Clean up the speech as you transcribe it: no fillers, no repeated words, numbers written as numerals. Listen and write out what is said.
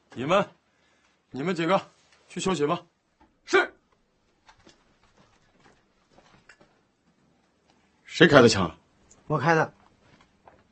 你们几个去休息吧。 是。 谁开的枪？ 我开的。